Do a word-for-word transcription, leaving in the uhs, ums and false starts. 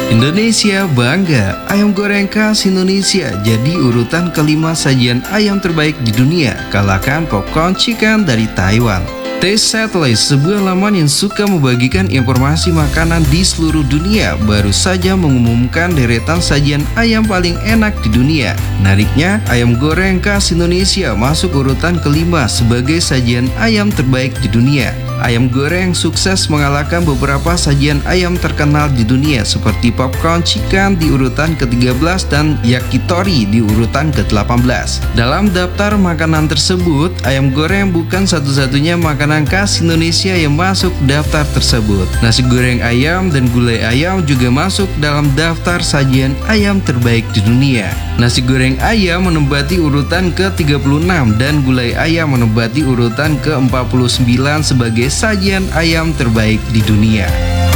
Indonesia bangga, ayam goreng khas Indonesia jadi urutan kelima sajian ayam terbaik di dunia, kalahkan popcorn chicken dari Taiwan. Taste Satellite, sebuah laman yang suka membagikan informasi makanan di seluruh dunia, baru saja mengumumkan deretan sajian ayam paling enak di dunia. Menariknya, ayam goreng khas Indonesia masuk urutan kelima sebagai sajian ayam terbaik di dunia. Ayam goreng sukses mengalahkan beberapa sajian ayam terkenal di dunia seperti popcorn chicken di urutan ke tiga belas dan yakitori di urutan ke delapan belas. Dalam daftar makanan tersebut, ayam goreng bukan satu-satunya makanan khas Indonesia yang masuk daftar tersebut. Nasi goreng ayam dan gulai ayam juga masuk dalam daftar sajian ayam terbaik di dunia. Nasi goreng ayam menempati urutan ke tiga puluh enam dan gulai ayam menempati urutan ke empat puluh sembilan sebagai sajian ayam terbaik di dunia.